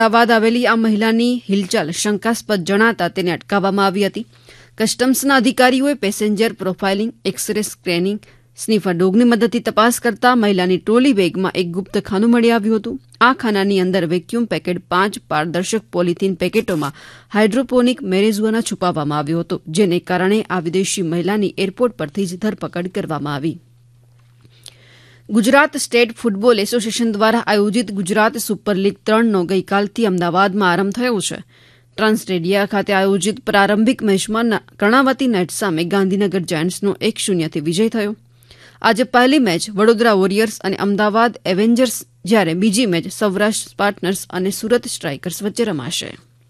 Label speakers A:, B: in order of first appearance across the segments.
A: અમદાવાદ આવેલી આ મહિલાની હિલચાલ શંકાસ્પદ જણાતા તેને અટકાવવામાં આવી હતી. કસ્ટમ્સના અધિકારીઓએ passenger profiling, X-ray scanning, sniffer ડોગની મદદથી તપાસ કરતા મહિલાની ટ્રોલી બેગમાં એક ગુપ્ત ખાનું મળી આવ્યું હતું. આ ખાનાની અંદર વેક્યુમ પેકેટ 5 પારદર્શક પોલિથીન પેકેટોમાં હાઇડ્રોપોનિક મેરેઝુઆના છુપાવવામાં આવ્યો હતો, જેને કારણે આ વિદેશી મહિલાની એરપોર્ટ પરથી જ ધરપકડ કરવામાં આવી. ગુજરાત સ્ટેટ ફૂટબોલ એસોસિએશન દ્વારા આયોજિત ગુજરાત સુપર લીગ 3નો ગઈકાલથી અમદાવાદમાં આરંભ થયો છે. ટ્રાન્સટેડિયા ખાતે આયોજિત પ્રારંભિક મેચમાં કર્ણાવતી નાઇટ્સ સામે ગાંધીનગર જાયન્ટ્સનો 1-0થી વિજય થયો. આજે પહેલી મેચ વડોદરા વોરિયર્સ અને અમદાવાદ એવેન્જર્સ, જ્યારે બીજી મેચ સૌરાષ્ટ્ર સ્પાર્ટનર્સ અને સુરત સ્ટ્રાઇકર્સ વચ્ચે રમાશે.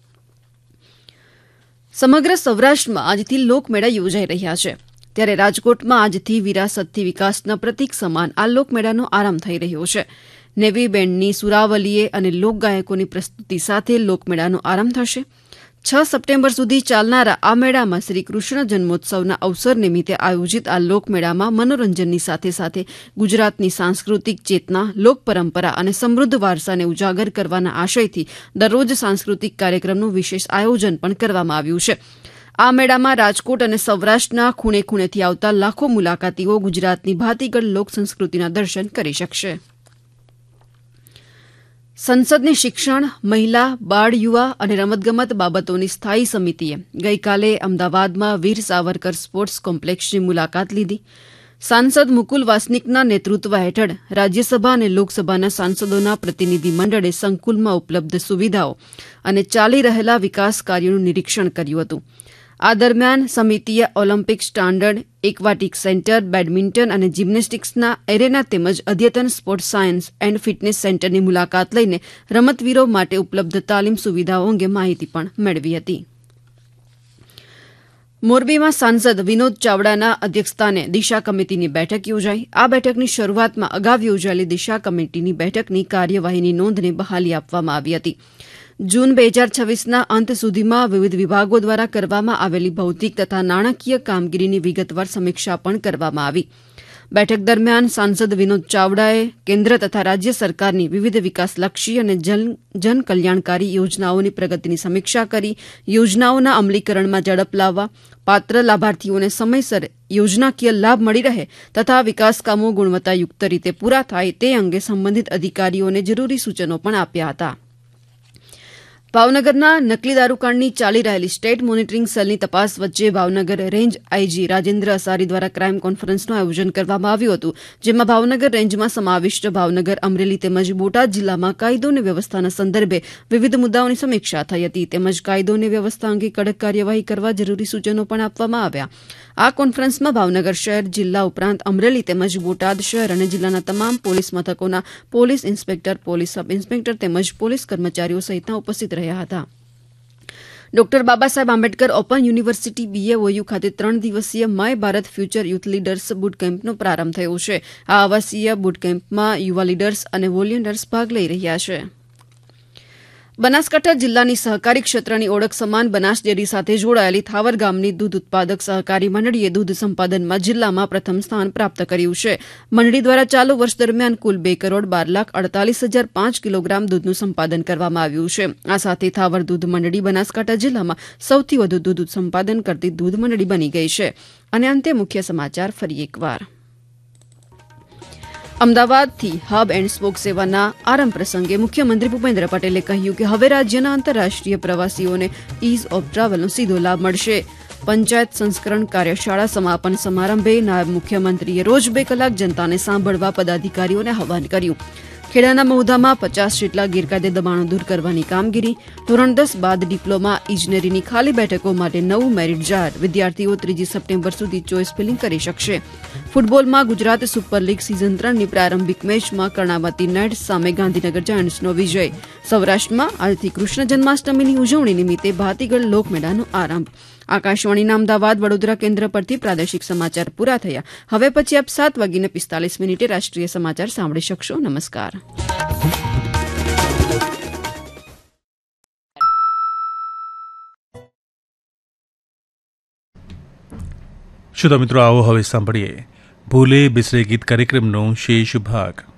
A: સમગ્ર સૌરાષ્ટ્રમાં આજથી લોકમેળા યોજાઈ રહ્યા છે, ત્યારે રાજકોટમાં આજથી વિરાસતથી વિકાસના પ્રતીક સમાન આ લોકમેળાનો આરંભ થઈ રહ્યો છે. નેવી બેન્ડની સુરાવલીએ અને લોકગાયકોની પ્રસ્તુતિ સાથે લોકમેળાનો આરંભ થશે. 6 સપ્ટેમ્બર સુધી ચાલનારા આ મેળામાં શ્રી કૃષ્ણ જન્મોત્સવના અવસર નિમિત્તે આયોજિત આ લોકમેળામાં મનોરંજનની સાથે સાથે ગુજરાતની સાંસ્કૃતિક ચેતના, લોક પરંપરા અને સમૃદ્ધ વારસાને ઉજાગર કરવાના આશયથી દરરોજ સાંસ્કૃતિક કાર્યક્રમનું વિશેષ આયોજન પણ કરવામાં આવ્યું છે. આ મેળામાં રાજકોટ અને સૌરાષ્ટ્રના ખૂણે ખૂણેથી આવતા લાખો મુલાકાતીઓ ગુજરાતની ભાતીગળ લોક સંસ્કૃતિના દર્શન કરી શકશે. સંસદની શિક્ષણ, મહિલા, બાળ, યુવા અને રમતગમત બાબતોની સ્થાયી સમિતિએ ગઈકાલે અમદાવાદમાં વીર સાવરકર સ્પોર્ટ્સ કોમ્પ્લેક્સની મુલાકાત લીધી. સાંસદ મુકુલ વાસનિકના નેતૃત્વ હેઠળ રાજ્યસભા અને લોકસભાના સાંસદોના પ્રતિનિધિ મંડળે સંકુલમાં ઉપલબ્ધ સુવિધાઓ અને ચાલી રહેલા વિકાસ કાર્યોનું નિરીક્ષણ કર્યું હતું. આ દરમિયાન સમિતિએ Olympic standard, aquatic centre, badminton અને જિમ્નેસ્ટિક્સના એરેના તેમજ અદ્યતન સ્પોર્ટ્સ સાયન્સ એન્ડ ફિટનેસ સેન્ટરની મુલાકાત લઈને રમતવીરો માટે ઉપલબ્ધ તાલીમ સુવિધાઓ અંગે માહિતી પણ મેળવી હતી. મોરબીમાં સાંસદ વિનોદ ચાવડાના અધ્યક્ષસ્થાને દિશા કમિટીની બેઠક યોજાઈ. આ બેઠકની શરૂઆતમાં અગાઉ યોજાયેલી દિશા કમિટીની બેઠકની કાર્યવાહીની નોંધને બહાલી આપવામાં આવી હતી. જૂન 2026ના અંત સુધીમાં વિવિધ વિભાગો દ્વારા કરવામાં આવેલી ભૌતિક તથા નાણાકીય કામગીરીની વિગતવાર સમીક્ષા પણ કરવામાં આવી. બેઠક દરમિયાન સાંસદ વિનોદ ચાવડાએ કેન્દ્ર તથા રાજ્ય સરકારની વિવિધ વિકાસલક્ષી અને જનકલ્યાણકારી યોજનાઓની પ્રગતિની સમીક્ષા કરી યોજનાઓના અમલીકરણમાં ઝડપ લાવવા, પાત્ર લાભાર્થીઓને સમયસર યોજનાકીય લાભ મળી રહે તથા વિકાસકામો ગુણવત્તાયુક્ત રીતે પૂરા થાય તે અંગે સંબંધિત અધિકારીઓને જરૂરી સૂચનો પણ આપ્યા હતા. ભાવનગરના નકલી દારૂકાંડની ચાલી રહેલી સ્ટેટ મોનિટરિંગ સેલની તપાસ વચ્ચે ભાવનગર રેન્જ આઈજી રાજેન્દ્ર અસારી દ્વારા ક્રાઇમ કોન્ફરન્સનું આયોજન કરવામાં આવ્યું હતું, જેમાં ભાવનગર રેન્જમાં સમાવિષ્ટ ભાવનગર, અમરેલી તેમજ બોટાદ જિલ્લામાં કાયદો અને વ્યવસ્થાના સંદર્ભે વિવિધ મુદ્દાઓની સમીક્ષા થઈ હતી, તેમજ કાયદો અને વ્યવસ્થા અંગે કડક કાર્યવાહી કરવા જરૂરી સૂચનો પણ આપવામાં આવ્યા. આ કોન્ફરન્સમાં ભાવનગર શહેર, જિલ્લા ઉપરાંત અમરેલી તેમજ બોટાદ શહેર અને જિલ્લાના તમામ police મથકોના police inspector, police sub inspector તેમજ પોલીસ કર્મચારીઓ સહિતના ઉપસ્થિત રહ્યા હતા. Doctor Babasaheb Ambedkar open university BAOU ખાતે 3 દિવસીય my Bharat future youth leaders boot કેમ્પનો પ્રારંભ થયો છે. આ આવાસીય બુટ કેમ્પમાં યુવા લીડર્સ અને વોલિયન્ટર્સ ભાગ લઈ રહ્યા છે. બનાસકાંઠા જિલ્લાની સહકારી ક્ષેત્રની ઓળખ સમાન બનાસ ડેરી સાથે જોડાયેલી થાવર ગામની દૂધ ઉત્પાદક સહકારી મંડળીએ દૂધ સંપાદનમાં જિલ્લામાં પ્રથમ સ્થાન પ્રાપ્ત કર્યું છે. મંડળી દ્વારા ચાલુ વર્ષ દરમિયાન કુલ 2,12,48,005 કિલોગ્રામ દૂધનું સંપાદન કરવામાં આવ્યું છે. આ સાથે થાવર દૂધ મંડળી બનાસકાંઠા જિલ્લામાં સૌથી વધુ દૂધ સંપાદન કરતી દૂધ મંડળી બની ગઈ છે. અને અંતે મુખ્ય સમાચાર ફરી એકવાર. અમદાવાદથી હબ એન્ડ સ્પોક સેવાના આરંભ પ્રસંગે મુખ્યમંત્રી ભૂપેન્દ્ર પટેલે કહ્યું કે હવે રાજ્યના આંતરરાષ્ટ્રીય પ્રવાસીઓને ઇઝ ઓફ ટ્રાવેલનો સીધો લાભ મળશે. પંચાયત સંસ્કરણ કાર્યશાળા સમાપન સમારંભે નાયબ મુખ્યમંત્રીએ રોજ 2 કલાક જનતાને સાંભળવા પદાધિકારીઓને આહવાન કર્યું. ખેડાના મહુધામાં 50 જેટલા ગેરકાયદે દબાણો દૂર કરવાની કામગીરી. ધોરણ 10 બાદ ડિપ્લોમા ઇજનેરીની ખાલી બેઠકો માટે નવું મેરિટ જાહેર. વિદ્યાર્થીઓ 3 સપ્ટેમ્બર સુધી ચોઇસ ફિલિંગ કરી શકશે. ફૂટબોલમાં ગુજરાત સુપર લીગ સિઝન 3ની પ્રારંભિક મેચમાં કર્ણાવતી નાઇટ્સ સામે ગાંધીનગર જાયન્ટ્સનો વિજય. સૌરાષ્ટ્રમાં આજથી કૃષ્ણ જન્માષ્ટમીની ઉજવણી નિમિત્તે ભાતીગળ લોકમેળાનો આરંભ. આકાશવાણીના અમદાવાદ, વડોદરા કેન્દ્ર પરથી પ્રાદેશિક સમાચાર પૂરા થયા. હવે પછી આપ 7:45 રાષ્ટ્રીય સમાચાર સાંભળી શકશો. નમસ્કાર.
B: શ્રોતા મિત્રો, આવો હવે સાંભળીએ ભૂલે બિસરે ગીત કાર્યક્રમનો શેષ ભાગ.